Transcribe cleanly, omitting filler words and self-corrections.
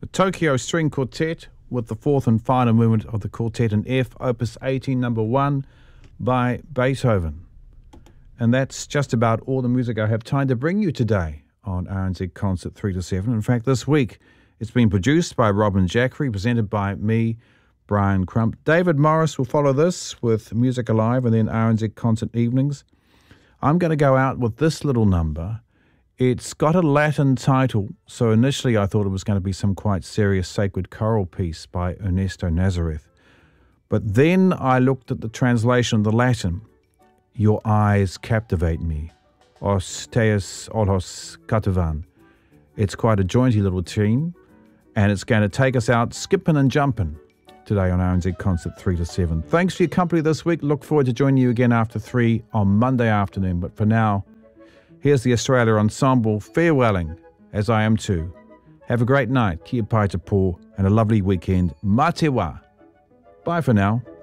The Tokyo String Quartet with the fourth and final movement of the quartet in F, Opus 18, number 1 by Beethoven. And that's just about all the music I have time to bring you today on RNZ Concert 3 to 7. In fact, this week it's been produced by Robin Jackery, presented by me, Brian Crump. David Morris will follow this with Music Alive and then RNZ Concert Evenings. I'm going to go out with this little number. It's got a Latin title, so initially I thought it was going to be some quite serious sacred choral piece by Ernesto Nazareth. But then I looked at the translation of the Latin. Your eyes captivate me. Os teus olhos cativan. It's quite a jaunty little tune, and it's going to take us out skipping and jumping today on RNZ Concert 3 to 7. Thanks for your company this week. Look forward to joining you again after 3 on Monday afternoon. But for now, here's the Australia Ensemble farewelling, as I am too. Have a great night, kia pai te pō, and a lovely weekend. Mā te wā. Bye for now.